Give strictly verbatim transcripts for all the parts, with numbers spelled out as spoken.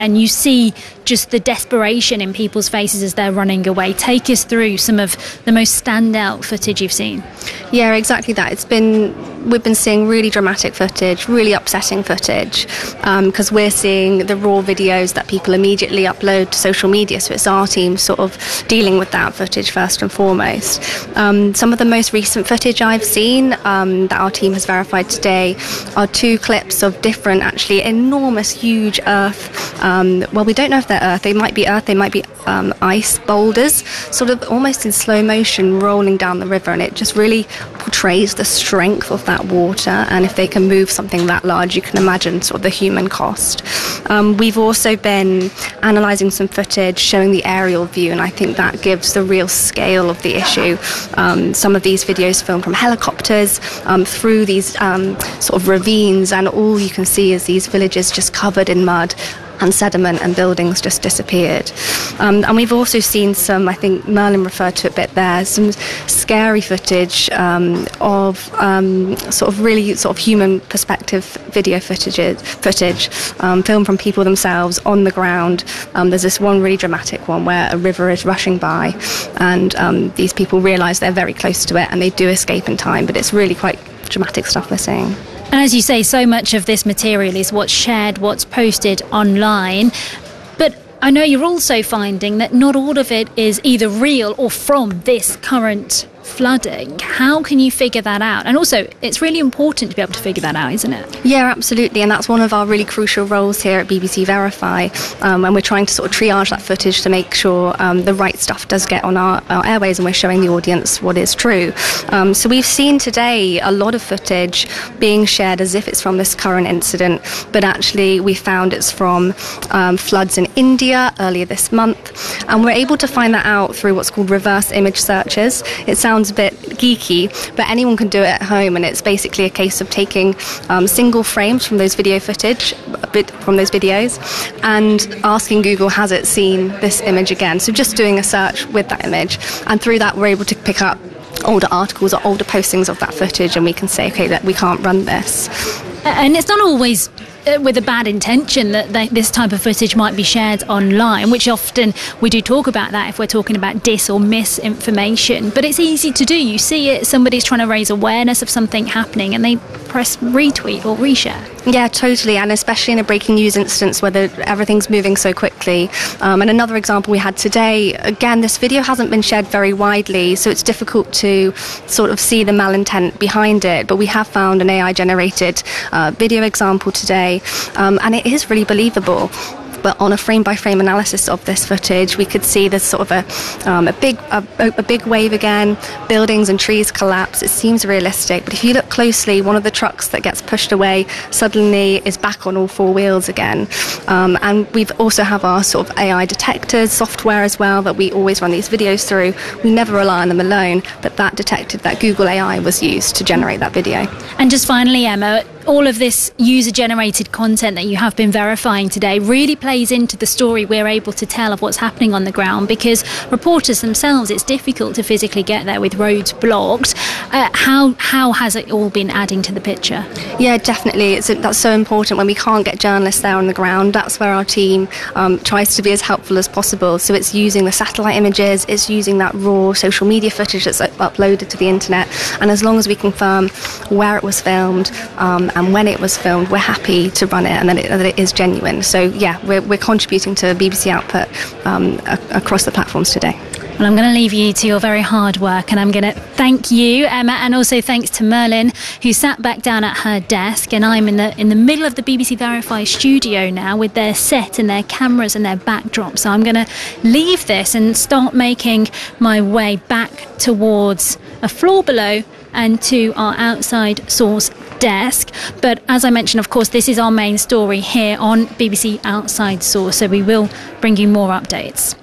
and you see just the desperation in people's faces as they're running away. Take us through some of the most standout footage you've seen. Yeah, exactly that. It's been we've been seeing really dramatic footage, really upsetting footage, because um, we're seeing the raw videos that people immediately upload to social media. So it's our team sort of dealing with that footage first and foremost. Um, some of the most recent footage I've seen um, that our team has verified today are two clips of different, actually enormous, huge earth. Um, well, we don't know if they're earth. They might be earth. They might be um, ice boulders, sort of almost in slow motion, rolling down the river, and it just really portrays the strength of that water. And if they can move something that large, you can imagine sort of the human cost. Um, we've also been analysing some footage showing the aerial view, and I think that gives the real scale of the issue. Um, some of these videos filmed from helicopters um, through these um, sort of ravines, and all you can see is these villages just covered in mud and sediment, and buildings just disappeared. Um, and we've also seen some, I think Merlin referred to it a bit there, some scary footage um, of um, sort of really sort of human perspective video footage, footage um, filmed from people themselves on the ground. Um, there's this one really dramatic one where a river is rushing by, and um, these people realise they're very close to it, and they do escape in time, but it's really quite dramatic stuff we're seeing. And as you say, so much of this material is what's shared, what's posted online. But I know you're also finding that not all of it is either real or from this current flooding. How can you figure that out? And also, it's really important to be able to figure that out, isn't it? Yeah, absolutely. And that's one of our really crucial roles here at B B C Verify. Um, and we're trying to sort of triage that footage to make sure um, the right stuff does get on our, our airways, and we're showing the audience what is true. Um, so we've seen today a lot of footage being shared as if it's from this current incident, but actually we found it's from um, floods in India earlier this month. And we're able to find that out through what's called reverse image searches. It sounds a bit geeky, but anyone can do it at home, and it's basically a case of taking um, single frames from those video footage, a bit from those videos, and asking Google, has it seen this image again? So just doing a search with that image, and through that we're able to pick up older articles or older postings of that footage, and we can say, okay, that we can't run this. And it's not always with a bad intention that they, this type of footage might be shared online, which often we do talk about that if we're talking about dis or misinformation, but it's easy to do. You see it, somebody's trying to raise awareness of something happening, and they press retweet or reshare. Yeah, totally, and especially in a breaking news instance where the, everything's moving so quickly. Um, and another example we had today, again, this video hasn't been shared very widely, so it's difficult to sort of see the malintent behind it, but we have found an A I-generated uh, video example today, um, and it is really believable. But on a frame-by-frame analysis of this footage, we could see there's sort of a, um, a big a, a big wave again, buildings and trees collapse. It seems realistic, but if you look closely, one of the trucks that gets pushed away suddenly is back on all four wheels again. Um, and we've also have our sort of A I detectors, software as well, that we always run these videos through. We never rely on them alone, but that detected that Google A I was used to generate that video. And just finally, Emma, all of this user-generated content that you have been verifying today really plays into the story we're able to tell of what's happening on the ground, because reporters themselves, it's difficult to physically get there with roads blocked. Uh, how how has it all been adding to the picture? Yeah, definitely. It's, that's so important when we can't get journalists there on the ground. That's where our team um, tries to be as helpful as possible. So it's using the satellite images, it's using that raw social media footage that's uploaded to the internet, and as long as we confirm where it was filmed um, and when it was filmed, we're happy to run it, and that it, that it is genuine. So yeah, we're, we're contributing to B B C output um, a- across the platforms today. Well, I'm going to leave you to your very hard work, and I'm going to thank you, Emma, and also thanks to Merlin, who sat back down at her desk, and I'm in the in the middle of the B B C Verify studio now with their set and their cameras and their backdrop. So I'm going to leave this and start making my way back towards a floor below and to our outside source desk. But as I mentioned, of course, this is our main story here on B B C Outside Source, so we will bring you more updates.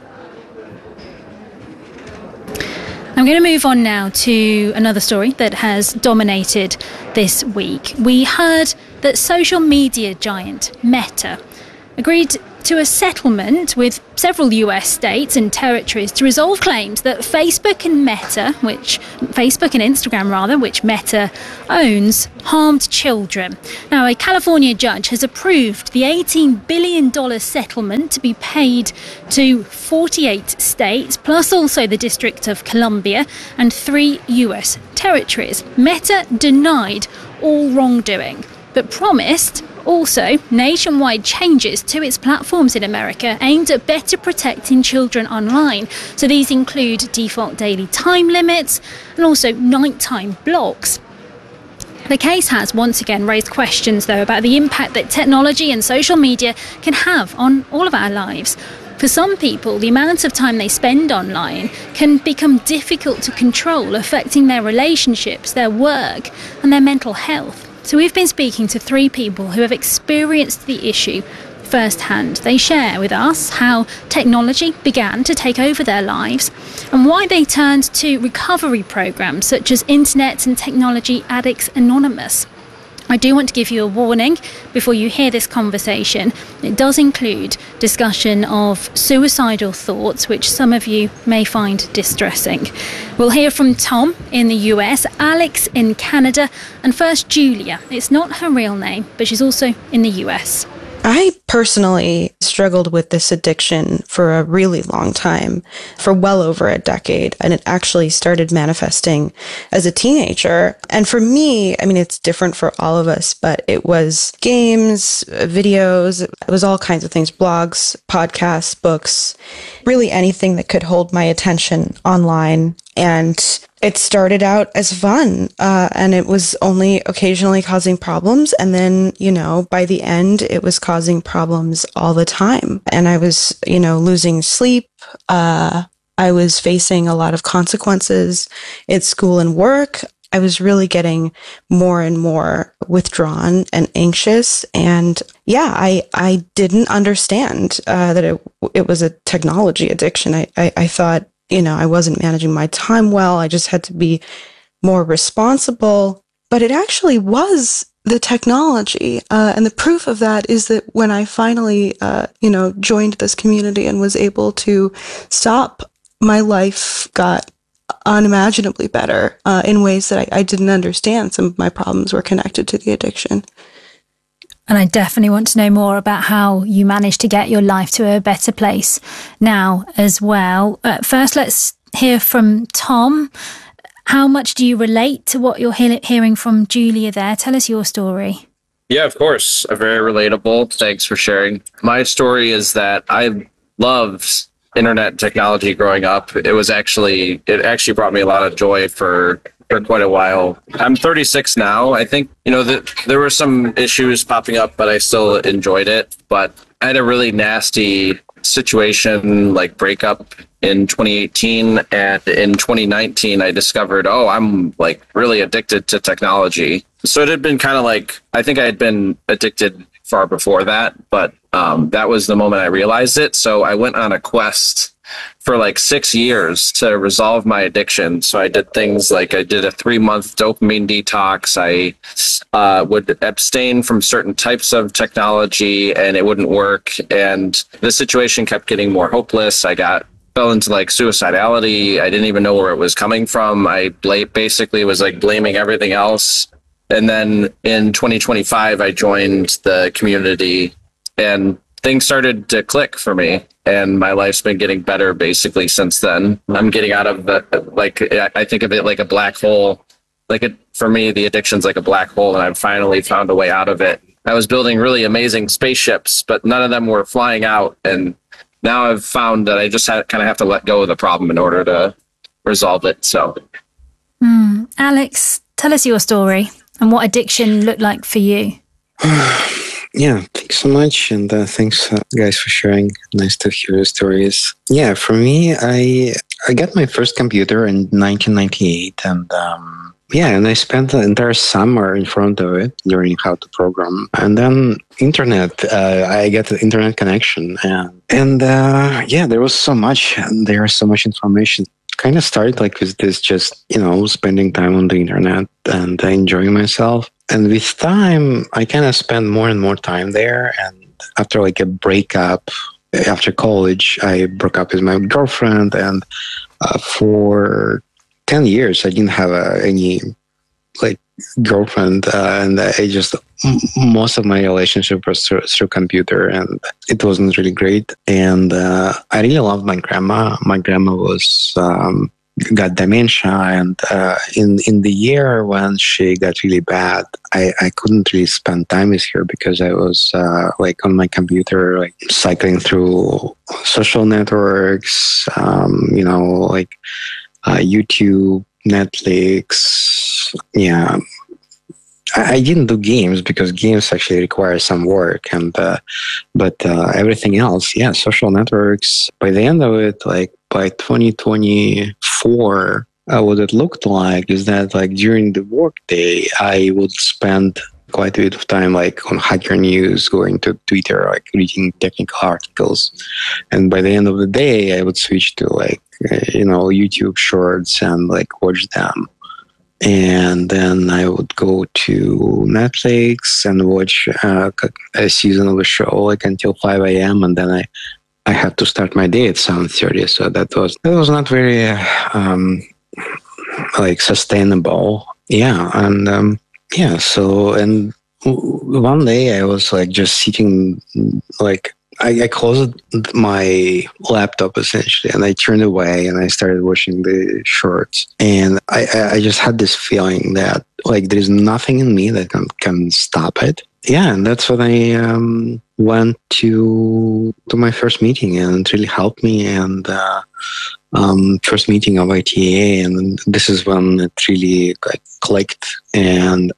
I'm going to move on now to another story that has dominated this week. We heard that social media giant Meta agreed to a settlement with several U S states and territories to resolve claims that Facebook and Meta, which Facebook and Instagram rather, which Meta owns, harmed children. Now, a California judge has approved the eighteen billion dollars settlement to be paid to forty-eight states, plus also the District of Columbia and three U S territories. Meta denied all wrongdoing, but promised also nationwide changes to its platforms in America aimed at better protecting children online. So these include default daily time limits and also nighttime blocks. The case has once again raised questions, though, about the impact that technology and social media can have on all of our lives. For some people, the amount of time they spend online can become difficult to control, affecting their relationships, their work, and their mental health. So we've been speaking to three people who have experienced the issue firsthand. They share with us how technology began to take over their lives and why they turned to recovery programs such as Internet and Technology Addicts Anonymous. I do want to give you a warning before you hear this conversation. It does include discussion of suicidal thoughts, which some of you may find distressing. We'll hear from Tom in the U S, Alex in Canada, and first Julia. It's not her real name, but she's also in the U S. I personally struggled with this addiction for a really long time, for well over a decade, and it actually started manifesting as a teenager. And for me, I mean, it's different for all of us, but it was games, videos, it was all kinds of things, blogs, podcasts, books, really anything that could hold my attention online. And it started out as fun, uh, and it was only occasionally causing problems. And then, you know, by the end, it was causing problems all the time. And I was, you know, losing sleep. Uh, I was facing a lot of consequences at school and work. I was really getting more and more withdrawn and anxious. And yeah, I, I didn't understand uh, that it, it was a technology addiction. I, I, I thought, you know, I wasn't managing my time well. I just had to be more responsible. But it actually was the technology. Uh, and the proof of that is that when I finally, uh, you know, joined this community and was able to stop, my life got unimaginably better uh, in ways that I, I didn't understand. Some of my problems were connected to the addiction. And I definitely want to know more about how you managed to get your life to a better place now as well. Uh, first, let's hear from Tom. How much do you relate to what you're he- hearing from Julia there? Tell us your story. Yeah, of course. Very relatable. Thanks for sharing. My story is that I loved internet technology growing up. It was actually, it actually brought me a lot of joy for for quite a while. I'm thirty-six now. I think, you know, the, there were some issues popping up, but I still enjoyed it. But I had a really nasty situation, like breakup in twenty eighteen. And in twenty nineteen, I discovered, oh, I'm like really addicted to technology. So it had been kind of like, I think I had been addicted far before that, but um, that was the moment I realized it. So I went on a quest for like six years to resolve my addiction. So I did things like I did a three month dopamine detox. I uh, would abstain from certain types of technology and it wouldn't work. And the situation kept getting more hopeless. I got fell into like suicidality. I didn't even know where it was coming from. I bla- basically was like blaming everything else. And then in twenty twenty-five, I joined the community and things started to click for me. And my life's been getting better basically since then. I'm getting out of the, like, I think of it like a black hole. Like, it, for me, the addiction's like a black hole, and I've finally found a way out of it. I was building really amazing spaceships, but none of them were flying out. And now I've found that I just had, kind of have to let go of the problem in order to resolve it. So, mm. Alex, tell us your story and what addiction looked like for you. Yeah, thanks so much. And uh, thanks, uh, guys, for sharing. Nice to hear your stories. Yeah, for me, I I got my first computer in nineteen ninety-eight. And um, yeah, and I spent the entire summer in front of it learning how to program. And then internet, uh, I got the internet connection. And, and uh, yeah, there was so much. There was so much information. Kind of started like with this just, you know, spending time on the internet and enjoying myself. And with time, I kind of spent more and more time there. And after like a breakup after college, I broke up with my girlfriend, and uh, for ten years, I didn't have uh, any like girlfriend, uh, and I just most of my relationship was through, through computer, and it wasn't really great. And uh, I really loved my grandma. My grandma was um, got dementia, and uh, in in the year when she got really bad, I, I couldn't really spend time with her because I was uh, like on my computer, like cycling through social networks, um, you know, like uh, YouTube, Netflix. Yeah, I, I didn't do games because games actually require some work, and uh, but uh, everything else, yeah, social networks. By the end of it, like by twenty twenty-four, uh, what it looked like is that like during the workday, I would spend quite a bit of time like on Hacker News, going to Twitter, like reading technical articles, and by the end of the day, I would switch to like uh, you know YouTube Shorts and like watch them. And then I would go to Netflix and watch uh, a season of a show like until five a.m. and then I, I had to start my day at seven thirty. So that was that was not very um, like sustainable. Yeah, and um, yeah. So and one day I was like just sitting like. I, I closed my laptop essentially, and I turned away, and I started watching the shorts. And I, I just had this feeling that like there is nothing in me that can, can stop it. Yeah, and that's when I um, went to to my first meeting, and it really helped me. And uh, um, first meeting of I T A, and this is when it really like, clicked, and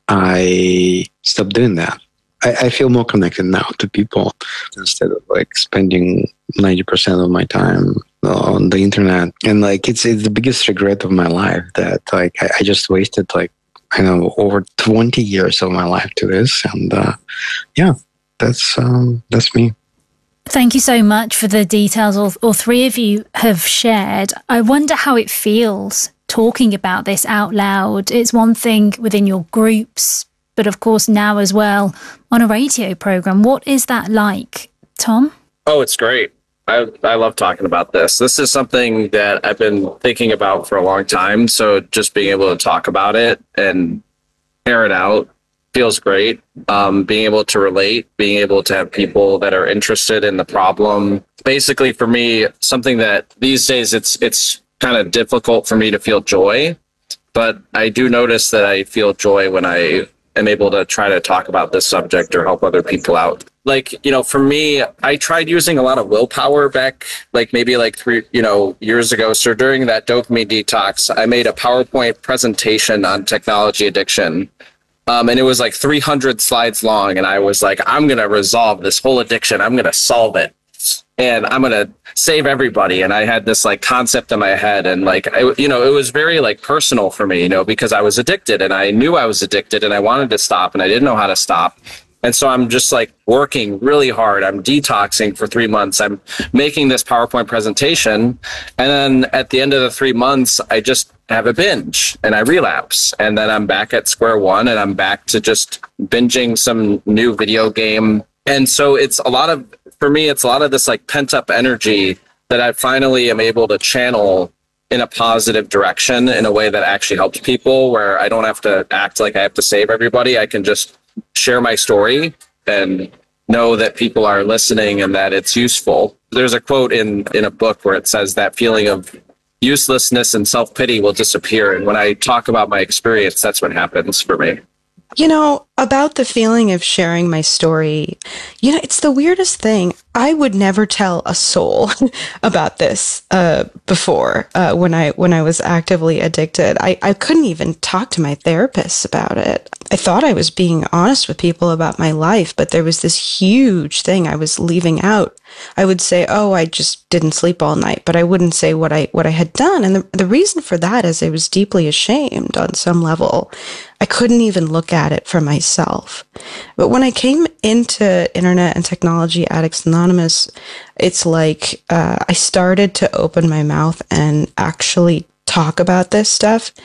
I stopped doing that. I, I feel more connected now to people instead of like spending ninety percent of my time on the internet. And like, it's, it's the biggest regret of my life that like, I, I just wasted like, I know, over twenty years of my life to this. And uh, yeah, that's, um, that's me. Thank you so much for the details all, all three of you have shared. I wonder how it feels talking about this out loud. It's one thing within your groups, but of course now as well on a radio program. What is that like, Tom? Oh, it's great. I I love talking about this. This is something that I've been thinking about for a long time. So just being able to talk about it and air it out feels great. Um, being able to relate, being able to have people that are interested in the problem. Basically, for me, something that these days it's it's kind of difficult for me to feel joy, but I do notice that I feel joy when I am able to try to talk about this subject or help other people out. Like, you know, for me, I tried using a lot of willpower back, like maybe like three, you know, years ago. So during that dopamine detox, I made a PowerPoint presentation on technology addiction. Um, and it was like three hundred slides long. And I was like, I'm going to resolve this whole addiction. I'm going to solve it. And I'm going to save everybody. And I had this like concept in my head. And like, I, you know, it was very like personal for me, you know, because I was addicted and I knew I was addicted and I wanted to stop and I didn't know how to stop. And so I'm just like working really hard. I'm detoxing for three months. I'm making this PowerPoint presentation. And then at the end of the three months, I just have a binge and I relapse. And then I'm back at square one and I'm back to just binging some new video game. And so it's a lot of, for me, it's a lot of this like pent up energy that I finally am able to channel in a positive direction in a way that actually helps people, where I don't have to act like I have to save everybody. I can just share my story and know that people are listening and that it's useful. There's a quote in, in a book where it says that feeling of uselessness and self-pity will disappear. And when I talk about my experience, that's what happens for me. You know, about the feeling of sharing my story, you know, it's the weirdest thing. I would never tell a soul about this uh, before uh, when I when I was actively addicted. I, I couldn't even talk to my therapist about it. I thought I was being honest with people about my life, but there was this huge thing I was leaving out. I would say, oh, I just didn't sleep all night, but I wouldn't say what I what I had done. And the, the reason for that is I was deeply ashamed on some level. I couldn't even look at it for myself. But when I came into Internet and Technology Addicts Anonymous, it's like uh, I started to open my mouth and actually talk about this stuff.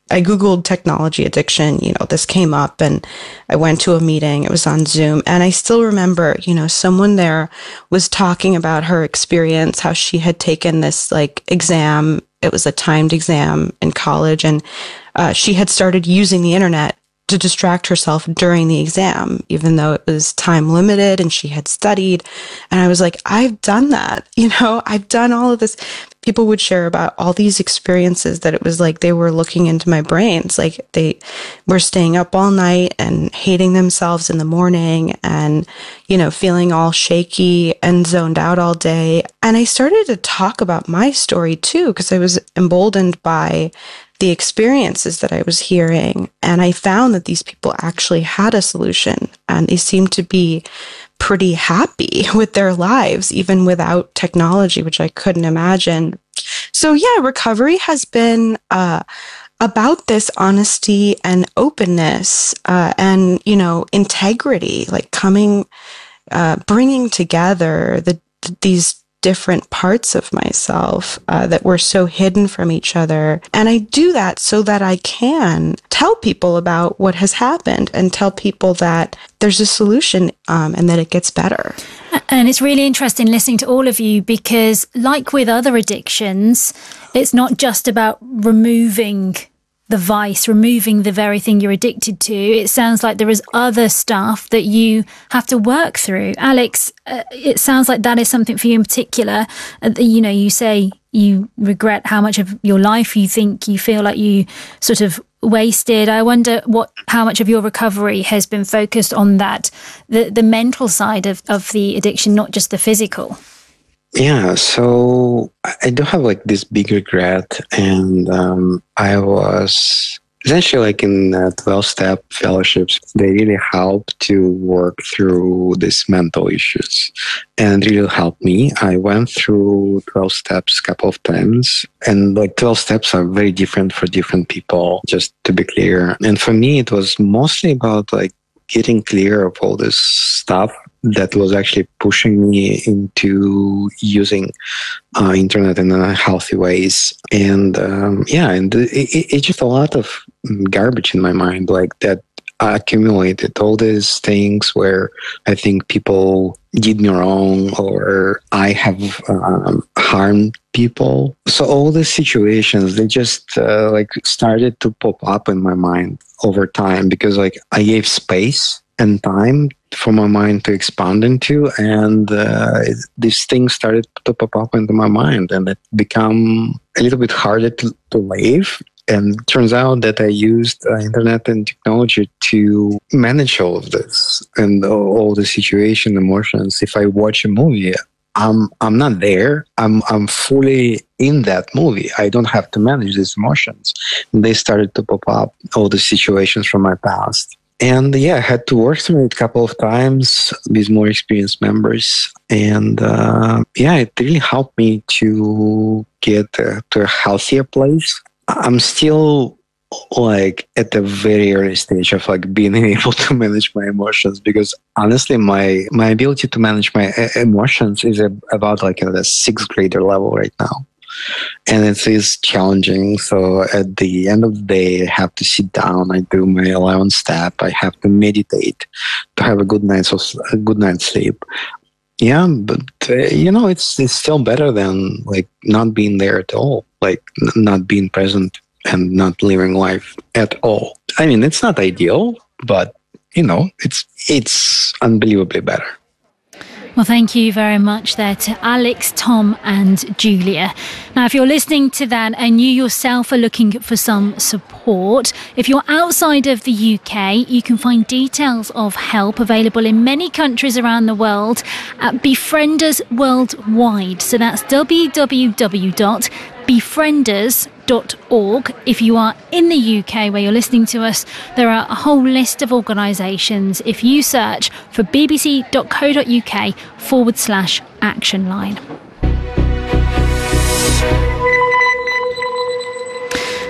I Googled technology addiction, you know, this came up and I went to a meeting, it was on Zoom. And I still remember, you know, someone there was talking about her experience, how she had taken this like exam. It was a timed exam in college, and uh, she had started using the internet to distract herself during the exam, even though it was time limited and she had studied. And I was like, I've done that. You know, I've done all of this. People would share about all these experiences that it was like they were looking into my brains. Like they were staying up all night and hating themselves in the morning and, you know, feeling all shaky and zoned out all day. And I started to talk about my story too, because I was emboldened by the experiences that I was hearing. And I found that these people actually had a solution and they seemed to be pretty happy with their lives, even without technology, which I couldn't imagine. So yeah, recovery has been uh, about this honesty and openness uh, and, you know, integrity, like coming, uh, bringing together the these different parts of myself uh, that were so hidden from each other. And I do that so that I can tell people about what has happened and tell people that there's a solution um, and that it gets better. And it's really interesting listening to all of you because, like with other addictions, it's not just about removing the vice, removing the very thing you're addicted to. It sounds like there is other stuff that you have to work through. Alex, uh, it sounds like that is something for you in particular. Uh, you know, you say you regret how much of your life you think you feel like you sort of wasted. I wonder what, how much of your recovery has been focused on that, the, the mental side of, of the addiction, not just the physical. Yeah, so I do have like this big regret, and um, I was essentially like in uh, twelve-step fellowships. They really help to work through these mental issues, and really helped me. I went through twelve steps a couple of times, and like twelve steps are very different for different people, just to be clear. And for me, it was mostly about like getting clear of all this stuff that was actually pushing me into using uh, internet in unhealthy ways. And um, yeah, and it, it, it's just a lot of garbage in my mind, like that accumulated all these things where I think people did me wrong or I have um, harmed people. So all these situations, they just uh, like started to pop up in my mind over time because like I gave space and time for my mind to expand into, and uh, it, these things started to pop up into my mind, and it became a little bit harder to, to live. And it turns out that I used uh, internet and technology to manage all of this and all, all the situation, emotions. If I watch a movie, I'm I'm not there. I'm I'm fully in that movie. I don't have to manage these emotions. And they started to pop up, all the situations from my past. And yeah, I had to work through it a couple of times with more experienced members. And uh, yeah, it really helped me to get uh, to a healthier place. I'm still like at the very early stage of like being able to manage my emotions, because honestly, my, my ability to manage my emotions is a, about like at a sixth grader level right now. And it is challenging. So at the end of the day, I have to sit down. I do my eleventh step. I have to meditate to have a good night's a good night's sleep. Yeah, but uh, you know, it's it's still better than like not being there at all, like n- not being present and not living life at all. I mean, it's not ideal, but you know, it's it's unbelievably better. Well, thank you very much there to Alex, Tom and Julia. Now, if you're listening to that and you yourself are looking for some support, if you're outside of the U K, you can find details of help available in many countries around the world at Befrienders Worldwide. So that's w w w dot befrienders dot org. If you are in the U K where you're listening to us, there are a whole list of organisations. If you search for bbc.co.uk forward slash action line.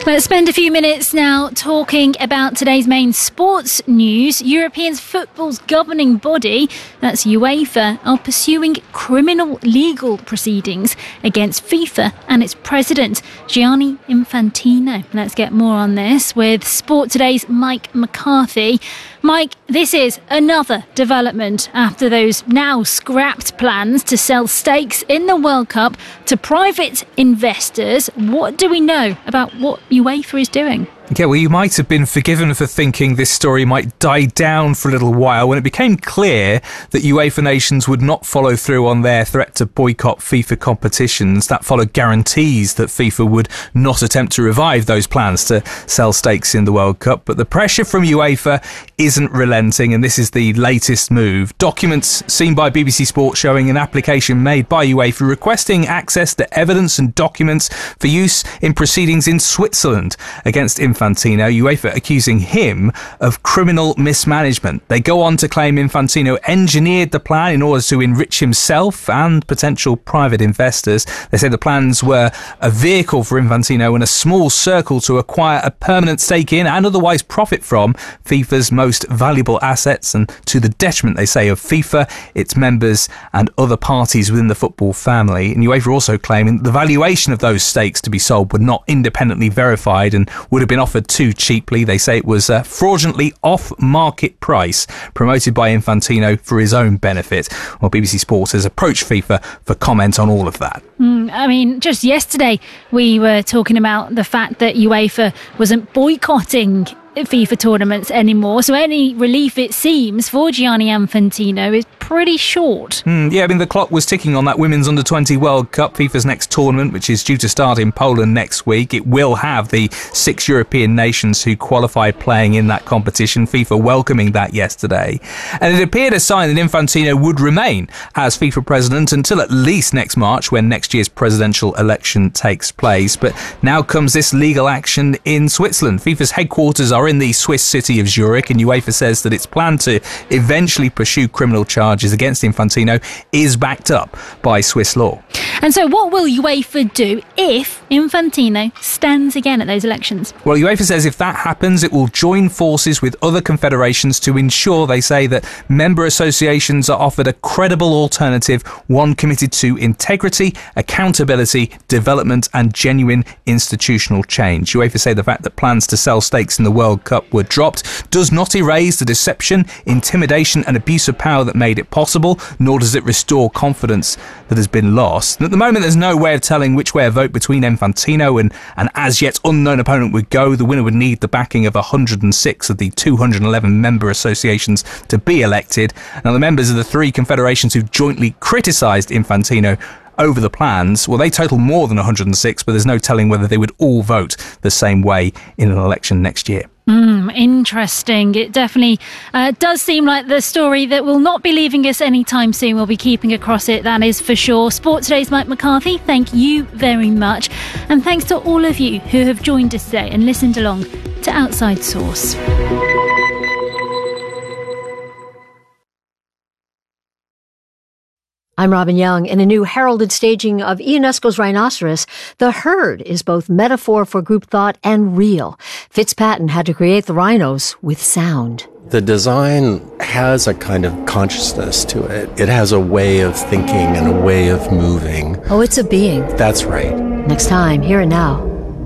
Let's spend a few minutes now talking about today's main sports news. European football's governing body, that's UEFA, are pursuing criminal legal proceedings against FIFA and its president, Gianni Infantino. Let's get more on this with Sport Today's Mike McCarthy. Mike, this is another development after those now scrapped plans to sell stakes in the World Cup to private investors. What do we know about what UEFA is doing? Yeah, well, you might have been forgiven for thinking this story might die down for a little while when it became clear that UEFA nations would not follow through on their threat to boycott FIFA competitions. That followed guarantees that FIFA would not attempt to revive those plans to sell stakes in the World Cup. But the pressure from UEFA isn't relenting, and this is the latest move. Documents seen by B B C Sport showing an application made by UEFA requesting access to evidence and documents for use in proceedings in Switzerland against Infantino. UEFA accusing him of criminal mismanagement. They go on to claim Infantino engineered the plan in order to enrich himself and potential private investors. They say the plans were a vehicle for Infantino and a small circle to acquire a permanent stake in and otherwise profit from FIFA's most valuable assets, and to the detriment, they say, of FIFA, its members and other parties within the football family. And UEFA also claiming that the valuation of those stakes to be sold were not independently verified and would have been offered too cheaply. They say it was a fraudulently off-market price promoted by Infantino for his own benefit. Well, B B C Sport has approached FIFA for comment on all of that. Mm, I mean, just yesterday we were talking about the fact that UEFA wasn't boycotting FIFA tournaments anymore, so any relief, it seems, for Gianni Infantino is pretty short. Mm, yeah, I mean, the clock was ticking on that Women's Under twenty World Cup, FIFA's next tournament, which is due to start in Poland next week. It will have the six European nations who qualified playing in that competition, FIFA welcoming that yesterday. And it appeared a sign that Infantino would remain as FIFA president until at least next March, when next year's presidential election takes place. But now comes this legal action in Switzerland. FIFA's headquarters are in the Swiss city of Zurich, and UEFA says that its plan to eventually pursue criminal charges against Infantino is backed up by Swiss law. And so what will UEFA do if Infantino stands again at those elections? Well, UEFA says if that happens, it will join forces with other confederations to ensure, they say, that member associations are offered a credible alternative, one committed to integrity, accountability, development and genuine institutional change. UEFA say the fact that plans to sell stakes in the World Cup were dropped does not erase the deception, intimidation and abuse of power that made it possible, nor does it restore confidence that has been lost. And at the moment, there's no way of telling which way a vote between Infantino and an as yet unknown opponent would go. The winner would need the backing of one hundred six of the two hundred eleven member associations to be elected. Now, the members of the three confederations who jointly criticised Infantino over the plans, well, they total more than one hundred six, but there's no telling whether they would all vote the same way in an election next year. Mm, interesting. It definitely uh, does seem like the story that will not be leaving us anytime soon. We'll be keeping across it, that is for sure. Sport Today's Mike McCarthy, thank you very much. And thanks to all of you who have joined us today and listened along to Outside Source. I'm Robin Young. In a new heralded staging of Ionesco's Rhinoceros, the herd is both metaphor for group thought and real. Fitzpatrick had to create the rhinos with sound. The design has a kind of consciousness to it. It has a way of thinking and a way of moving. Oh, it's a being. That's right. Next time, Here and Now.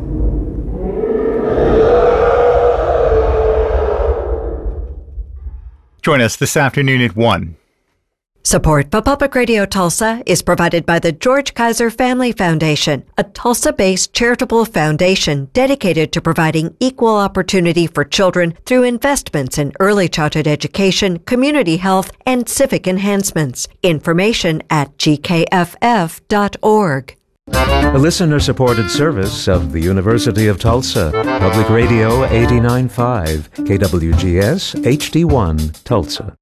Join us this afternoon at one. Support for Public Radio Tulsa is provided by the George Kaiser Family Foundation, a Tulsa-based charitable foundation dedicated to providing equal opportunity for children through investments in early childhood education, community health, and civic enhancements. Information at g k f f dot org. A listener-supported service of the University of Tulsa. Public Radio eighty-nine point five, K W G S H D one, Tulsa.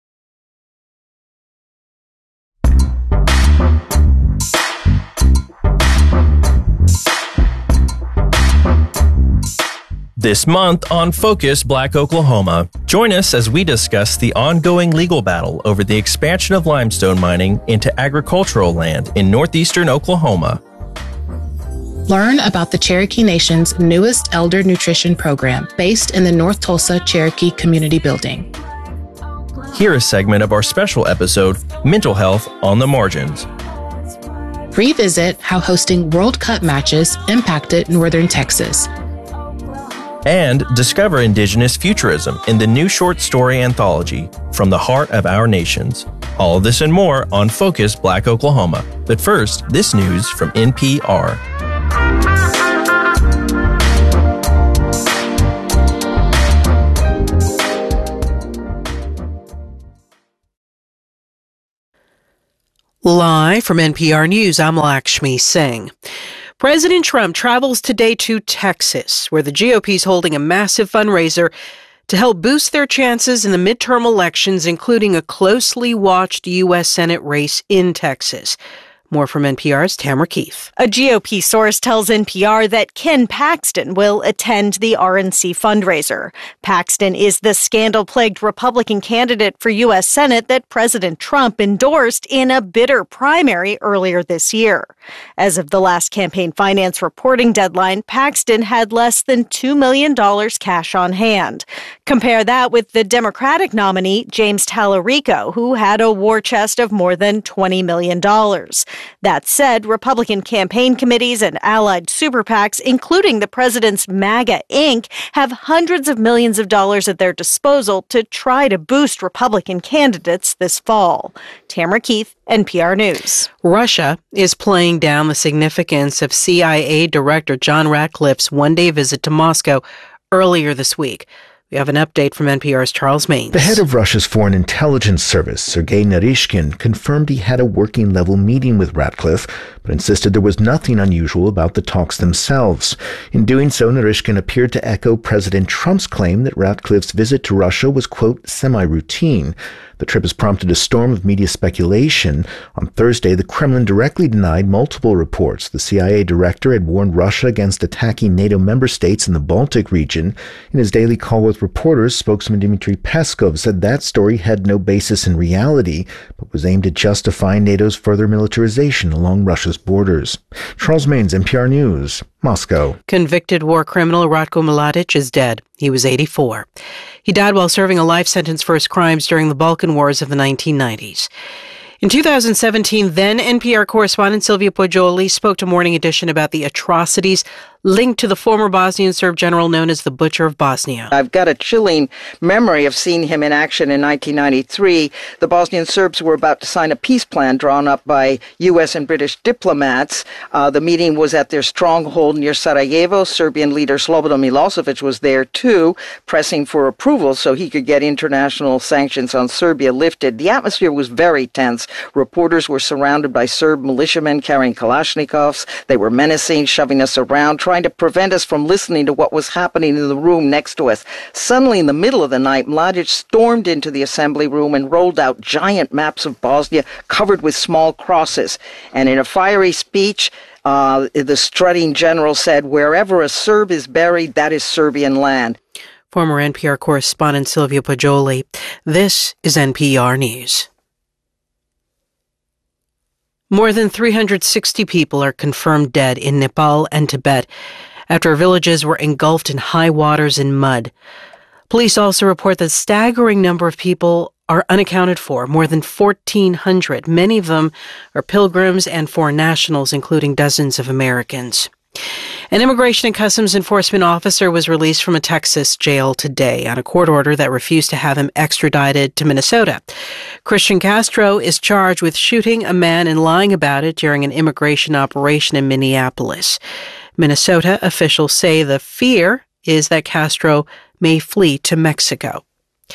This month on Focus Black Oklahoma, join us as we discuss the ongoing legal battle over the expansion of limestone mining into agricultural land in northeastern Oklahoma. Learn about the Cherokee Nation's newest elder nutrition program based in the North Tulsa Cherokee Community Building. Hear a segment of our special episode, Mental Health on the Margins. Revisit how hosting World Cup matches impacted Northern Texas. And discover Indigenous futurism in the new short story anthology, From the Heart of Our Nations. All of this and more on Focus Black Oklahoma. But first, this news from N P R. Live from N P R News, I'm Lakshmi Singh. President Trump travels today to Texas, where the G O P is holding a massive fundraiser to help boost their chances in the midterm elections, including a closely watched U S Senate race in Texas. More from N P R's Tamara Keith. A G O P source tells N P R that Ken Paxton will attend the R N C fundraiser. Paxton is the scandal-plagued Republican candidate for U S Senate that President Trump endorsed in a bitter primary earlier this year. As of the last campaign finance reporting deadline, Paxton had less than two million dollars cash on hand. Compare that with the Democratic nominee, James Tallarico, who had a war chest of more than twenty million dollars. That said, Republican campaign committees and allied super PACs, including the president's MAGA Incorporated, have hundreds of millions of dollars at their disposal to try to boost Republican candidates this fall. Tamara Keith, N P R News. Russia is playing down the significance of C I A Director John Ratcliffe's one-day visit to Moscow earlier this week. We have an update from N P R's Charles Maines. The head of Russia's Foreign Intelligence Service, Sergei Naryshkin, confirmed he had a working-level meeting with Ratcliffe, but insisted there was nothing unusual about the talks themselves. In doing so, Naryshkin appeared to echo President Trump's claim that Ratcliffe's visit to Russia was, quote, semi-routine. The trip has prompted a storm of media speculation. On Thursday, the Kremlin directly denied multiple reports. The C I A director had warned Russia against attacking NATO member states in the Baltic region. In his daily call with reporters, spokesman Dmitry Peskov said that story had no basis in reality, but was aimed at justifying NATO's further militarization along Russia's borders. Charles Maines, N P R News, Moscow. Convicted war criminal Ratko Mladic is dead. He was eighty-four. He died while serving a life sentence for his crimes during the Balkan Wars of the nineteen nineties. In two thousand seventeen, then N P R correspondent Sylvia Poggioli spoke to Morning Edition about the atrocities linked to the former Bosnian Serb general known as the Butcher of Bosnia. I've got a chilling memory of seeing him in action in nineteen ninety-three. The Bosnian Serbs were about to sign a peace plan drawn up by U S and British diplomats. Uh, the meeting was at their stronghold near Sarajevo. Serbian leader Slobodan Milosevic was there too, pressing for approval so he could get international sanctions on Serbia lifted. The atmosphere was very tense. Reporters were surrounded by Serb militiamen carrying Kalashnikovs. They were menacing, shoving us around, trying to prevent us from listening to what was happening in the room next to us. Suddenly, in the middle of the night, Mladic stormed into the assembly room and rolled out giant maps of Bosnia covered with small crosses. And in a fiery speech, uh, the strutting general said, "Wherever a Serb is buried, that is Serbian land." Former N P R correspondent Sylvia Poggioli. This is N P R News. More than three hundred sixty people are confirmed dead in Nepal and Tibet after villages were engulfed in high waters and mud. Police also report that a staggering number of people are unaccounted for, more than fourteen hundred. Many of them are pilgrims and foreign nationals, including dozens of Americans. An Immigration and Customs Enforcement officer was released from a Texas jail today on a court order that refused to have him extradited to Minnesota. Christian Castro is charged with shooting a man and lying about it during an immigration operation in Minneapolis. Minnesota officials say the fear is that Castro may flee to Mexico.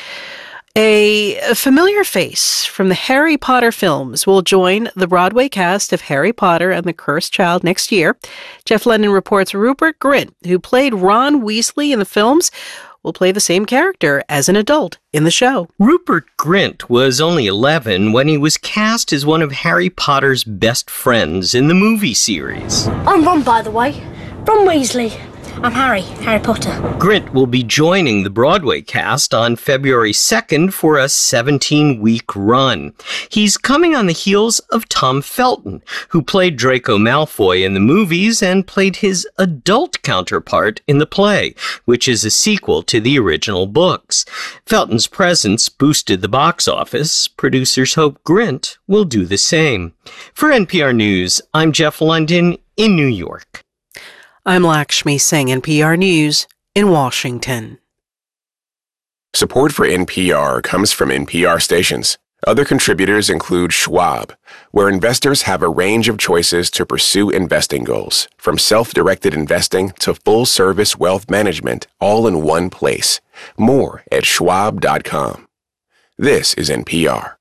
A familiar face from the Harry Potter films will join the Broadway cast of Harry Potter and the Cursed Child next year. Jeff London reports Rupert Grint, who played Ron Weasley in the films, will play the same character as an adult in the show. Rupert Grint was only eleven when he was cast as one of Harry Potter's best friends in the movie series. I'm Ron, by the way. Ron Weasley. I'm Harry, Harry Potter. Grint will be joining the Broadway cast on February second for a seventeen-week run. He's coming on the heels of Tom Felton, who played Draco Malfoy in the movies and played his adult counterpart in the play, which is a sequel to the original books. Felton's presence boosted the box office. Producers hope Grint will do the same. For N P R News, I'm Jeff London in New York. I'm Lakshmi Singh, N P R News in Washington. Support for N P R comes from N P R stations. Other contributors include Schwab, where investors have a range of choices to pursue investing goals, from self-directed investing to full-service wealth management, all in one place. More at schwab dot com. This is N P R.